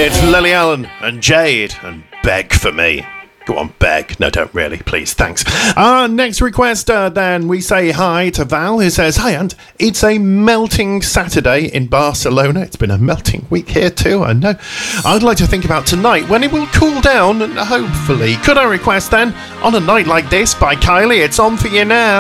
It's Lily Allen and Jade and Beg for Me. Go on, beg. No, don't really. Please, thanks. Next request, then we say hi to Val, who says, "Hi, Ant. It's a melting Saturday in Barcelona. It's been a melting week here too, I know. I'd like to think about tonight when it will cool down, and hopefully, could I request then, On a Night Like This by Kylie? It's on for you now."